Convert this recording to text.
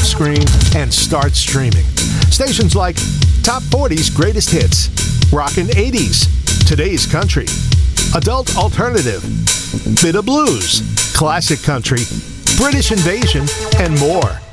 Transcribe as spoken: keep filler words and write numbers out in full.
screen and start streaming. Stations like Top forty's Greatest Hits, Rockin' eighties, Today's Country, Adult Alternative, Bit of Blues, Classic Country, British Invasion, and more.